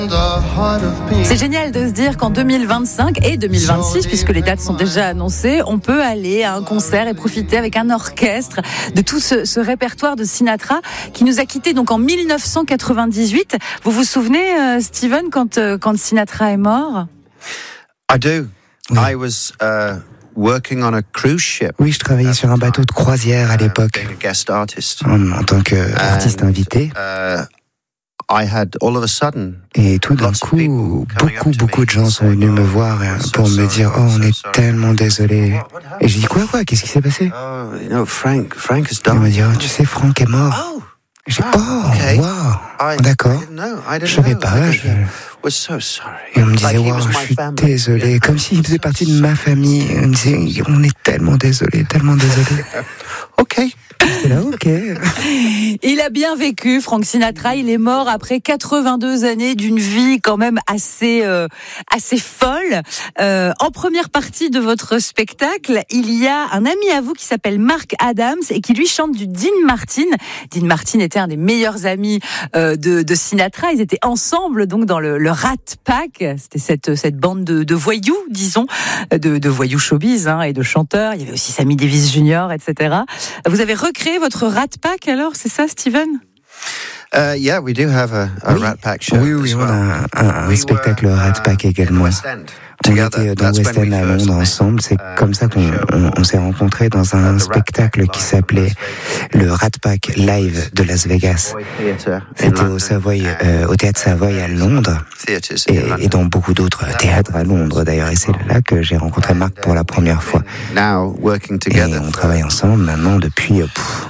C'est génial de se dire qu'en 2025 et 2026, puisque les dates sont déjà annoncées, on peut aller à un concert et profiter avec un orchestre de tout ce répertoire de Sinatra qui nous a quittés donc en 1998. Vous vous souvenez, Steven, quand Sinatra est mort? I do. Oui. I was working on a cruise ship. Oui, je travaillais sur un bateau de croisière à l'époque, Being a guest artist. en tant qu'artiste invité. I had all of a sudden. Et tout d'un coup, beaucoup de gens sont venus me voir pour me dire « Oh, on est tellement désolé. » Et je dis « Quoi, qu'est-ce qui s'est passé ?» Oh, you know, Frank has Il m'a died. dit « Oh, tu sais, Frank est mort. » Oh, J'ai dit « Oh, okay. wow, d'accord. » Je savais pas. Was so sorry. Et on me disait « Like he Wow, was je my suis family. désolé. » Comme s'il faisait partie de ma famille. On me disait « On est tellement désolé, tellement désolé. » Okay. J'étais là, ok. Il a bien vécu, Frank Sinatra. Il est mort après 82 années d'une vie quand même assez folle. En première partie de votre spectacle, il y a un ami à vous qui s'appelle Mark Adams et qui lui chante du Dean Martin. Dean Martin était un des meilleurs amis de Sinatra. Ils étaient ensemble donc dans le Rat Pack. C'était cette bande de voyous, disons, de voyous showbiz et de chanteurs. Il y avait aussi Sammy Davis Jr., etc. Vous avez recréé votre Rat Pack alors, c'est ça, Steven? Yeah, we do have a Rat Pack show. Oui, as on well. a un spectacle Rat Pack également. West End. On était dans West End à Londres ensemble. C'est comme ça qu'on s'est rencontrés dans un spectacle qui s'appelait le Rat Pack Live de Las Vegas. C'était au Théâtre Savoy à Londres et dans beaucoup d'autres théâtres à Londres d'ailleurs. Et c'est là que j'ai rencontré Marc pour la première fois. Et on travaille ensemble maintenant depuis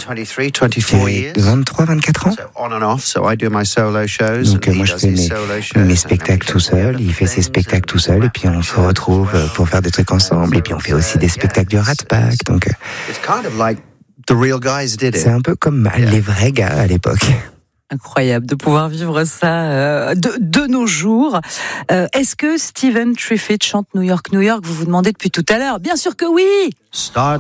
23, 24 ans. Donc moi je fais mes spectacles tout seul, il fait ses spectacles tout seul et puis on se retrouve pour faire des trucs ensemble et puis on fait aussi des spectacles du Rat Pack. Donc c'est un peu comme les vrais gars à l'époque. Incroyable de pouvoir vivre ça de nos jours. Est-ce que Stephen Triffitt chante New York, New York? Vous vous demandez depuis tout à l'heure. Bien sûr que oui.